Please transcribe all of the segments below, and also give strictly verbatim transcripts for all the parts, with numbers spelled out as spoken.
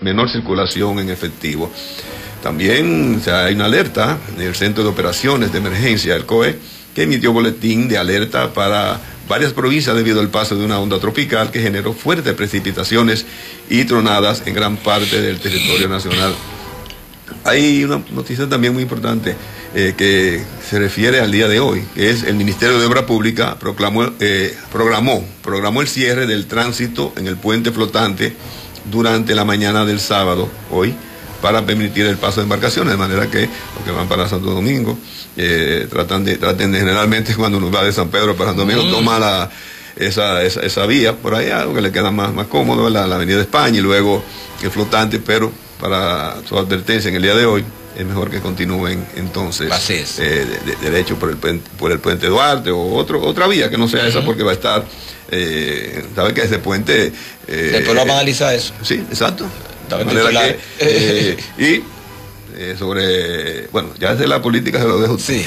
menor circulación en efectivo. También o sea, hay una alerta del Centro de Operaciones de Emergencia, el C O E, que emitió boletín de alerta para varias provincias debido al paso de una onda tropical que generó fuertes precipitaciones y tronadas en gran parte del territorio nacional. Hay una noticia también muy importante eh, que se refiere al día de hoy, que es el Ministerio de Obras Públicas proclamó, eh, programó, programó el cierre del tránsito en el puente flotante durante la mañana del sábado, hoy, para permitir el paso de embarcaciones, de manera que los que van para Santo Domingo eh, tratan de, traten de, generalmente cuando uno va de San Pedro para Santo Domingo, mm. toma la, esa, esa, esa vía por ahí, algo que le queda más, más cómodo, la, la Avenida de España y luego el flotante, pero para su advertencia en el día de hoy, es mejor que continúen entonces eh, de, de, derecho por el, por el puente Duarte o otro, otra vía que no sea uh-huh. esa, porque va a estar, eh, ¿sabe qué? Ese puente... Eh, Después lo vamos a analizar eso. Sí, exacto. Que, eh, y eh, sobre, bueno, ya desde la política se lo dejo. Sí.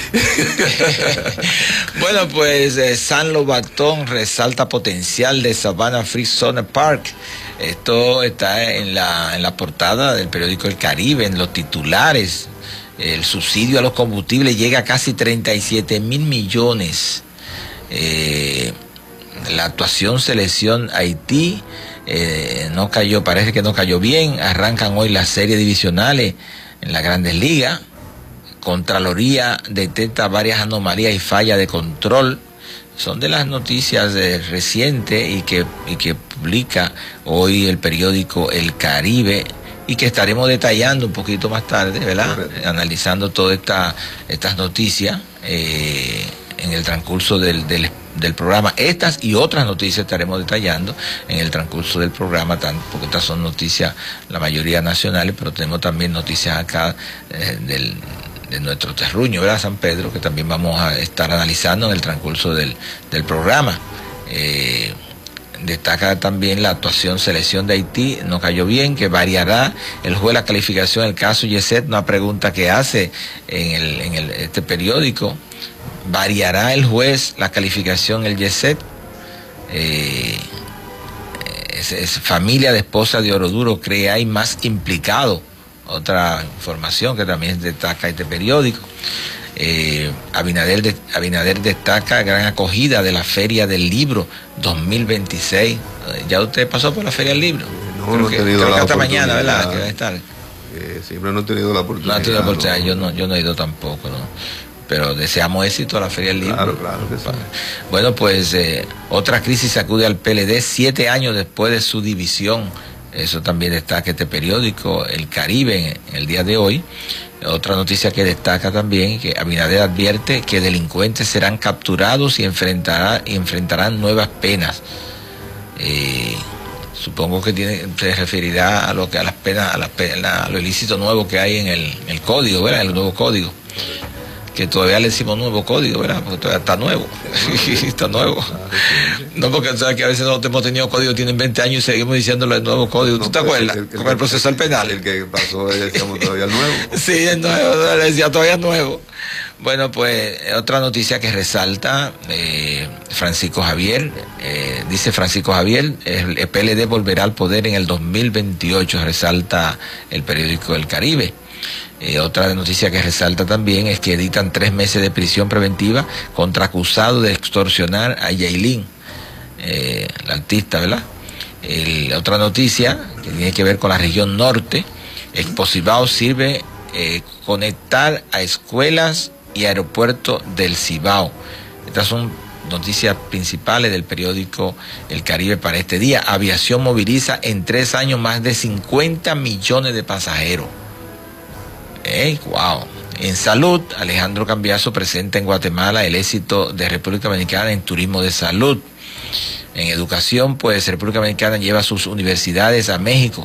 Bueno, pues eh, San Lobatón resalta potencial de Savannah Free Zone Park. Esto está en la, en la portada del periódico El Caribe, en los titulares. El subsidio a los combustibles llega a casi treinta y siete mil millones. Eh, la actuación selección Haití eh, no cayó, parece que no cayó bien. Arrancan hoy las series divisionales en las Grandes Ligas. Contraloría detecta varias anomalías y fallas de control. Son de las noticias eh, recientes y que, y que publica hoy el periódico El Caribe y que estaremos detallando un poquito más tarde, ¿verdad? Correcto. Analizando todas esta, estas noticias eh, en el transcurso del, del, del programa. Estas y otras noticias estaremos detallando en el transcurso del programa, tanto, porque estas son noticias, la mayoría nacionales, pero tenemos también noticias acá eh, del... de nuestro terruño, ¿verdad? San Pedro, que también vamos a estar analizando en el transcurso del, del programa. Eh, destaca también la actuación selección de Haití, no cayó bien, que variará el juez la calificación del caso Yeset, una pregunta que hace en, el, en el, este periódico. ¿Variará el juez la calificación del Yeset? Eh, es, es familia de esposa de Oroduro cree hay más implicado. Otra información que también destaca este periódico. Eh, Abinader, de, Abinader destaca gran acogida de la Feria del Libro dos mil veintiséis. ¿Ya usted pasó por la Feria del Libro? No, creo no que, he tenido creo la que hasta oportunidad. Mañana, ¿verdad? Que va a estar. Eh, siempre no he tenido la oportunidad. No ha tenido la oportunidad, no. yo, no, yo no he ido tampoco, ¿no? Pero deseamos éxito a la Feria del Libro. Claro, claro que sí. Bueno, pues eh, otra crisis sacude al P L D siete años después de su división. Eso también destaca este periódico, El Caribe, en el día de hoy. Otra noticia que destaca también, que Abinader advierte que delincuentes serán capturados y, enfrentará, y enfrentarán nuevas penas. Eh, supongo que tiene, se referirá a lo que a las penas, a, las penas, a lo ilícito nuevo que hay en el, el código, ¿verdad? El nuevo código. Que todavía le decimos nuevo código, ¿verdad? Porque todavía está nuevo. Está nuevo. No, porque sabes que a veces no hemos tenido código, tienen veinte años y seguimos diciéndolo el nuevo código. ¿Tú no, te acuerdas? El, el, Con el, el procesal penal. El que pasó, decíamos todavía el nuevo. Sí, el nuevo, le decía todavía nuevo. Bueno, pues otra noticia que resalta eh, Francisco Javier, eh, dice Francisco Javier, el, el P L D volverá al poder en el dos mil veintiocho, resalta el periódico El Caribe. Eh, otra noticia que resalta también es que editan tres meses de prisión preventiva contra acusado de extorsionar a Yailin, eh, la artista, ¿verdad? El, otra noticia que tiene que ver con la región norte, Expo sirve eh, conectar a escuelas y aeropuertos del Cibao. Estas son noticias principales del periódico El Caribe para este día. Aviación moviliza en tres años más de cincuenta millones de pasajeros. Hey, wow. En salud, Alejandro Cambiaso presenta en Guatemala el éxito de República Dominicana en turismo de salud. En educación, pues República Dominicana lleva sus universidades a México.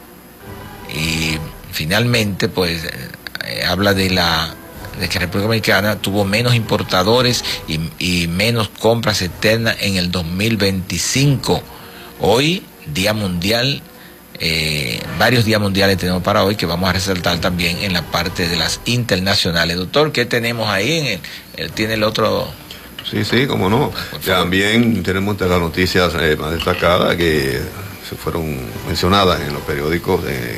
Y finalmente, pues eh, habla de la de que República Dominicana tuvo menos importadores y, y menos compras externas en el dos mil veinticinco. Hoy, Día Mundial. Eh, varios días mundiales tenemos para hoy que vamos a resaltar también en la parte de las internacionales. Doctor, ¿qué tenemos ahí? En el, él tiene el otro... Sí, sí, cómo no. También tenemos las noticias eh, más destacadas que se fueron mencionadas en los periódicos. Eh,